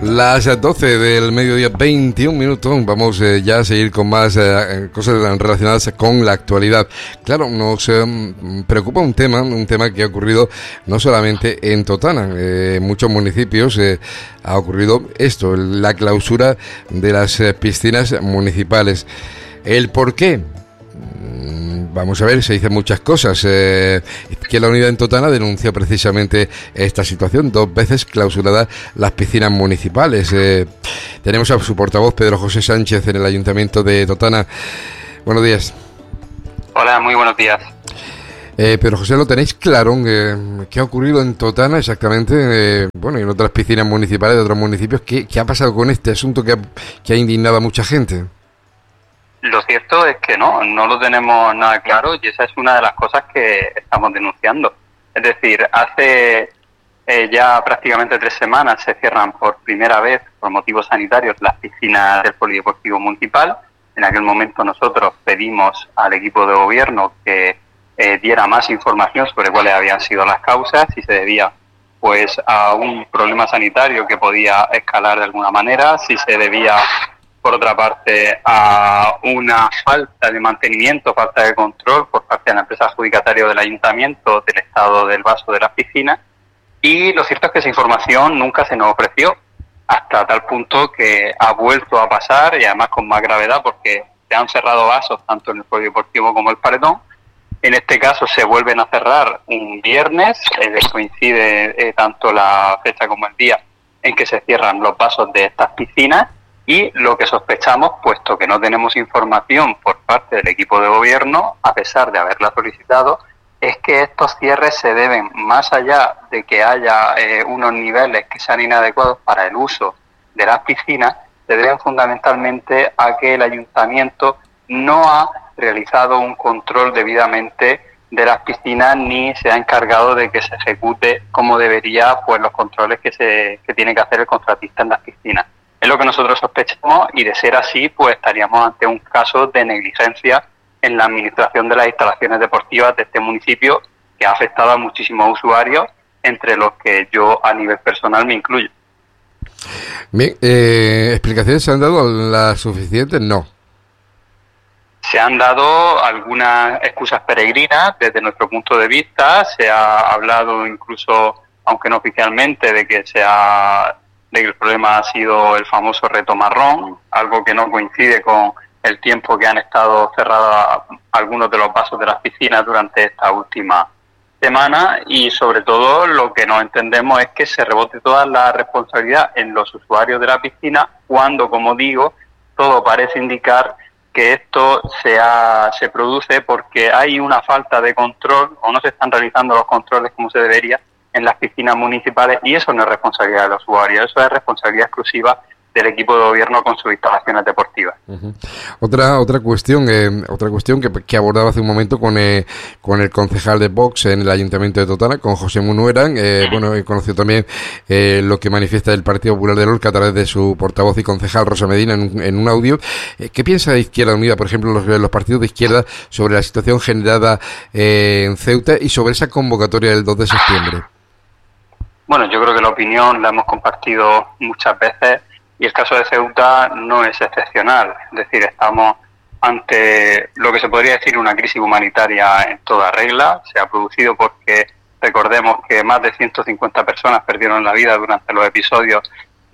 Las 12 del mediodía, 21 minutos. Vamos ya a seguir con más cosas relacionadas con la actualidad. Claro, nos preocupa un tema que ha ocurrido no solamente en Totana. En muchos municipios ha ocurrido esto, la clausura de las piscinas municipales. ¿El por qué? Vamos a ver, se dicen muchas cosas. Que la unidad en Totana denunció precisamente esta situación, 2 veces clausuradas las piscinas municipales. Tenemos a su portavoz, Pedro José Sánchez, en el Ayuntamiento de Totana. Buenos días. Hola, muy buenos días. Pedro José, ¿lo tenéis claro? ¿Qué ha ocurrido en Totana exactamente? Bueno, y en otras piscinas municipales de otros municipios. ¿Qué ha pasado con este asunto que ha indignado a mucha gente? Lo cierto es que no lo tenemos nada claro y esa es una de las cosas que estamos denunciando. Es decir, hace ya prácticamente 3 semanas se cierran por primera vez, por motivos sanitarios, las piscinas del Polideportivo Municipal. En aquel momento nosotros pedimos al equipo de gobierno que diera más información sobre cuáles habían sido las causas, si se debía pues a un problema sanitario que podía escalar de alguna manera, si se debía por otra parte a una falta de mantenimiento, falta de control por parte de la empresa adjudicataria del ayuntamiento del estado del vaso de las piscinas, y lo cierto es que esa información nunca se nos ofreció, hasta tal punto que ha vuelto a pasar, y además con más gravedad porque se han cerrado vasos tanto en el polideportivo como el Paredón. En este caso se vuelven a cerrar un viernes, coincide tanto la fecha como el día en que se cierran los vasos de estas piscinas. Y lo que sospechamos, puesto que no tenemos información por parte del equipo de gobierno, a pesar de haberla solicitado, es que estos cierres se deben, más allá de que haya unos niveles que sean inadecuados para el uso de las piscinas, se deben fundamentalmente a que el ayuntamiento no ha realizado un control debidamente de las piscinas ni se ha encargado de que se ejecute como debería pues los controles que tiene que hacer el contratista en las piscinas. Es lo que nosotros sospechamos y, de ser así, pues estaríamos ante un caso de negligencia en la administración de las instalaciones deportivas de este municipio, que ha afectado a muchísimos usuarios, entre los que yo a nivel personal me incluyo. Bien, ¿explicaciones se han dado las suficientes? No. Se han dado algunas excusas peregrinas desde nuestro punto de vista. Se ha hablado incluso, aunque no oficialmente, de que el problema ha sido el famoso reto marrón, algo que no coincide con el tiempo que han estado cerrados algunos de los vasos de las piscinas durante esta última semana, y sobre todo lo que no entendemos es que se rebote toda la responsabilidad en los usuarios de la piscina cuando, como digo, todo parece indicar que esto se produce porque hay una falta de control o no se están realizando los controles como se debería en las piscinas municipales, y eso no es responsabilidad de los usuarios, eso es responsabilidad exclusiva del equipo de gobierno con sus instalaciones deportivas. Uh-huh. Otra cuestión que abordaba hace un momento con el concejal de Vox en el Ayuntamiento de Totana, con José Munueran. Bueno, he conocido también lo que manifiesta el Partido Popular de Lorca a través de su portavoz y concejal Rosa Medina en un audio. ¿Qué piensa de Izquierda Unida, por ejemplo, los partidos de izquierda, sobre la situación generada en Ceuta y sobre esa convocatoria del 2 de septiembre? Bueno, yo creo que la opinión la hemos compartido muchas veces y el caso de Ceuta no es excepcional. Es decir, estamos ante lo que se podría decir una crisis humanitaria en toda regla. Se ha producido porque recordemos que más de 150 personas perdieron la vida durante los episodios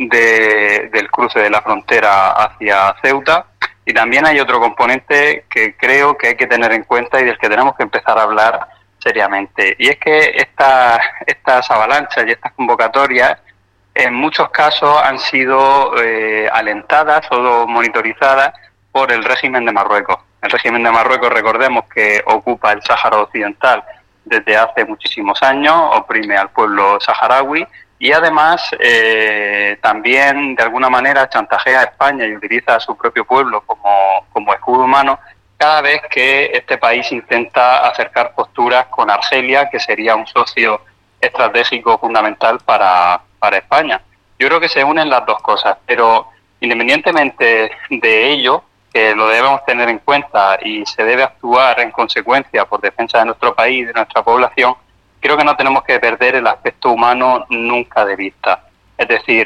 del cruce de la frontera hacia Ceuta. Y también hay otro componente que creo que hay que tener en cuenta y del que tenemos que empezar a hablar seriamente, y es que estas avalanchas y estas convocatorias en muchos casos han sido alentadas o monitorizadas por el régimen de Marruecos. El régimen de Marruecos, recordemos que ocupa el Sáhara Occidental desde hace muchísimos años, oprime al pueblo saharaui y además también de alguna manera chantajea a España y utiliza a su propio pueblo como escudo humano cada vez que este país intenta acercar posturas con Argelia, que sería un socio estratégico fundamental para España. Yo creo que se unen las dos cosas, pero independientemente de ello, que lo debemos tener en cuenta y se debe actuar en consecuencia por defensa de nuestro país, de nuestra población, creo que no tenemos que perder el aspecto humano nunca de vista. Es decir,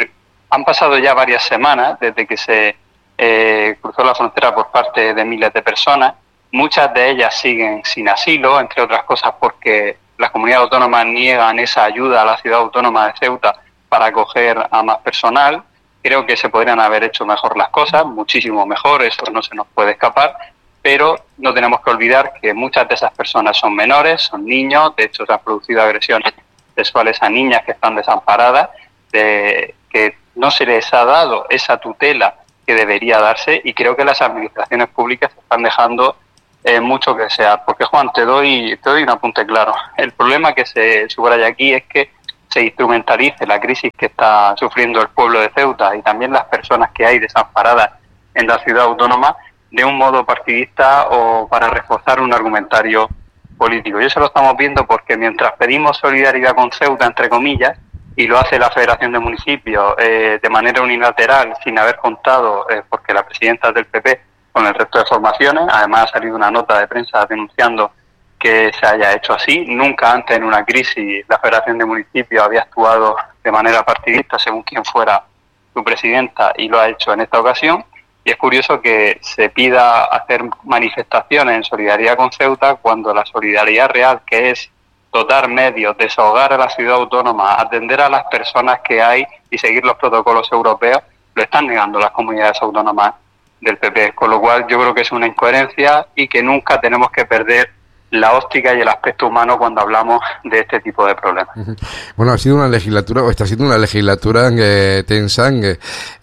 han pasado ya varias semanas desde que se cruzó la frontera por parte de miles de personas. Muchas de ellas siguen sin asilo, entre otras cosas porque las comunidades autónomas niegan esa ayuda a la ciudad autónoma de Ceuta para acoger a más personal. Creo que se podrían haber hecho mejor las cosas, muchísimo mejor, eso no se nos puede escapar, pero no tenemos que olvidar que muchas de esas personas son menores, son niños, de hecho se han producido agresiones sexuales a niñas que están desamparadas, que no se les ha dado esa tutela que debería darse, y creo que las administraciones públicas están dejando mucho que desear. Porque, Juan, te doy un apunte claro. El problema que se subraya aquí es que se instrumentalice la crisis que está sufriendo el pueblo de Ceuta y también las personas que hay desamparadas en la ciudad autónoma de un modo partidista o para reforzar un argumentario político. Y eso lo estamos viendo porque mientras pedimos solidaridad con Ceuta, entre comillas, y lo hace la Federación de Municipios de manera unilateral, sin haber contado, porque la presidenta es del PP, con el resto de formaciones. Además ha salido una nota de prensa denunciando que se haya hecho así. Nunca antes en una crisis la Federación de Municipios había actuado de manera partidista según quien fuera su presidenta, y lo ha hecho en esta ocasión. Y es curioso que se pida hacer manifestaciones en solidaridad con Ceuta cuando la solidaridad real, que es dotar medios, desahogar a la ciudad autónoma, atender a las personas que hay y seguir los protocolos europeos, lo están negando las comunidades autónomas del PP. Con lo cual yo creo que es una incoherencia y que nunca tenemos que perder la óptica y el aspecto humano cuando hablamos de este tipo de problemas. Bueno, ha sido una legislatura, o está siendo una legislatura tensa en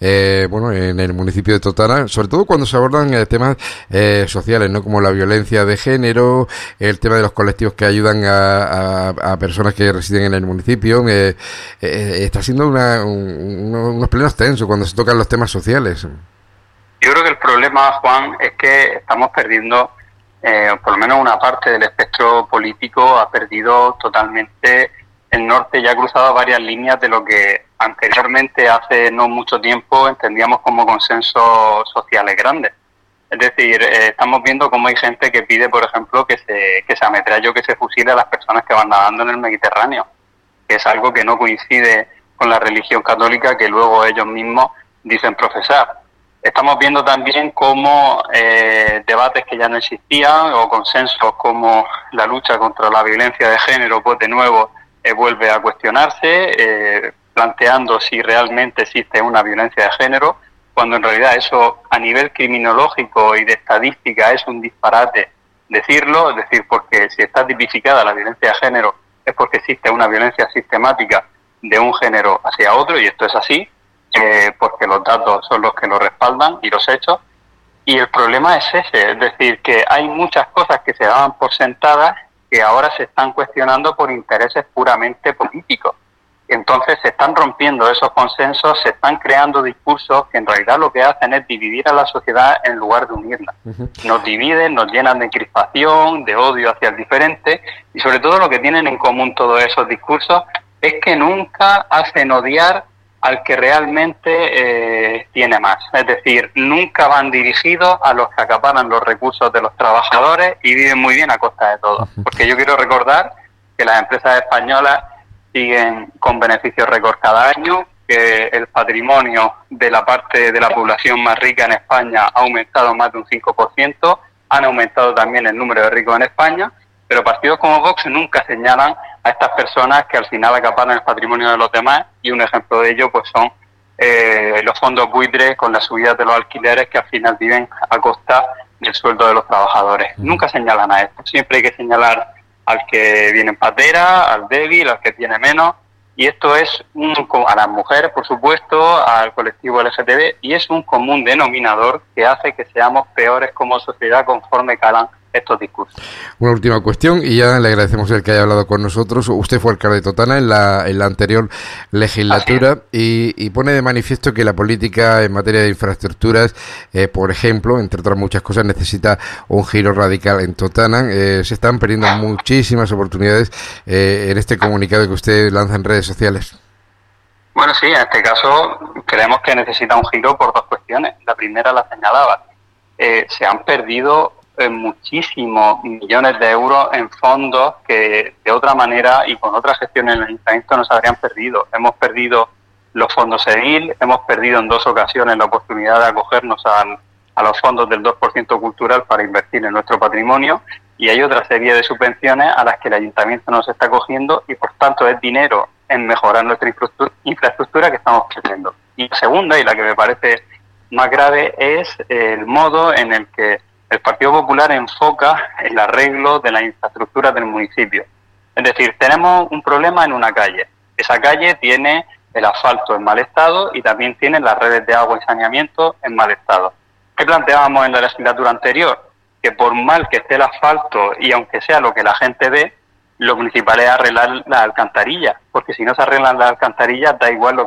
el municipio de Totana, sobre todo cuando se abordan temas sociales, ¿no? Como la violencia de género, el tema de los colectivos que ayudan a personas que residen en el municipio. Está siendo unos plenos tensos cuando se tocan los temas sociales. Yo creo que el problema, Juan, es que estamos perdiendo por lo menos una parte del espectro político ha perdido totalmente el norte y ha cruzado varias líneas de lo que anteriormente, hace no mucho tiempo, entendíamos como consensos sociales grandes. Es decir, estamos viendo cómo hay gente que pide, por ejemplo, que se ametralle o que se fusile a las personas que van nadando en el Mediterráneo, que es algo que no coincide con la religión católica que luego ellos mismos dicen profesar. Estamos viendo también cómo debates que ya no existían o consensos como la lucha contra la violencia de género, pues de nuevo vuelve a cuestionarse, planteando si realmente existe una violencia de género, cuando en realidad eso a nivel criminológico y de estadística es un disparate decirlo, es decir, porque si está tipificada la violencia de género es porque existe una violencia sistemática de un género hacia otro, y esto es así. Porque los datos son los que lo respaldan y los hechos, y el problema es ese, es decir, que hay muchas cosas que se daban por sentadas que ahora se están cuestionando por intereses puramente políticos. Entonces se están rompiendo esos consensos, se están creando discursos que en realidad lo que hacen es dividir a la sociedad en lugar de unirla. Nos dividen, nos llenan de crispación, de odio hacia el diferente, y sobre todo lo que tienen en común todos esos discursos es que nunca hacen odiar al que realmente tiene más. Es decir, nunca van dirigidos a los que acaparan los recursos de los trabajadores y viven muy bien a costa de todos. Porque yo quiero recordar que las empresas españolas siguen con beneficios récord cada año, que el patrimonio de la parte de la población más rica en España ha aumentado más de un 5%, han aumentado también el número de ricos en España, pero partidos como Vox nunca señalan a estas personas que al final acaparan el patrimonio de los demás, y un ejemplo de ello pues son los fondos buitres con las subidas de los alquileres que al final viven a costa del sueldo de los trabajadores. Nunca señalan a esto, siempre hay que señalar al que viene en patera, al débil, al que tiene menos, y esto es a las mujeres, por supuesto, al colectivo LGTB, y es un común denominador que hace que seamos peores como sociedad conforme calan estos discursos. Una última cuestión, y ya le agradecemos el que haya hablado con nosotros. Usted fue alcalde de Totana en la anterior legislatura y pone de manifiesto que la política en materia de infraestructuras, por ejemplo, entre otras muchas cosas, necesita un giro radical en Totana. Se están perdiendo muchísimas oportunidades en este comunicado que usted lanza en redes sociales. Bueno, sí, en este caso creemos que necesita un giro por dos cuestiones. La primera la señalaba. Se han perdido muchísimos millones de euros en fondos que de otra manera y con otras gestiones en el ayuntamiento nos habrían perdido. Hemos perdido los fondos EDIL, hemos perdido en 2 ocasiones la oportunidad de acogernos a los fondos del 2% cultural para invertir en nuestro patrimonio, y hay otra serie de subvenciones a las que el ayuntamiento nos está acogiendo y por tanto es dinero en mejorar nuestra infraestructura que estamos perdiendo. Y la segunda, y la que me parece más grave, es el modo en el que el Partido Popular enfoca el arreglo de las infraestructuras del municipio. Es decir, tenemos un problema en una calle. Esa calle tiene el asfalto en mal estado y también tiene las redes de agua y saneamiento en mal estado. ¿Qué planteábamos en la legislatura anterior? Que por mal que esté el asfalto y aunque sea lo que la gente ve, lo principal es arreglar las alcantarillas, porque si no se arreglan las alcantarillas da igual lo